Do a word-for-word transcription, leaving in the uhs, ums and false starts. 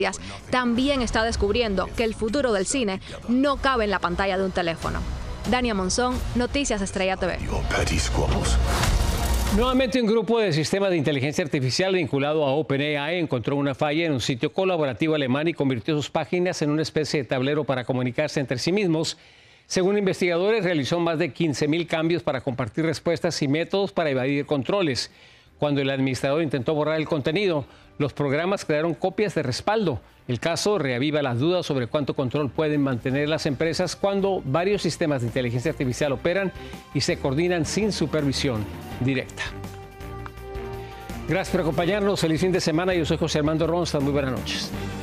también está descubriendo que el futuro del cine no cabe en la pantalla de un teléfono. Dania Monzón, Noticias Estrella T V. Nuevamente un grupo de sistemas de inteligencia artificial vinculado a OpenAI encontró una falla en un sitio colaborativo alemán y convirtió sus páginas en una especie de tablero para comunicarse entre sí mismos. Según investigadores, realizó más de quince mil cambios para compartir respuestas y métodos para evadir controles. Cuando el administrador intentó borrar el contenido, los programas crearon copias de respaldo. El caso reaviva las dudas sobre cuánto control pueden mantener las empresas cuando varios sistemas de inteligencia artificial operan y se coordinan sin supervisión directa. Gracias por acompañarnos. Feliz fin de semana. Yo soy José Armando Ronstadt. Muy buenas noches.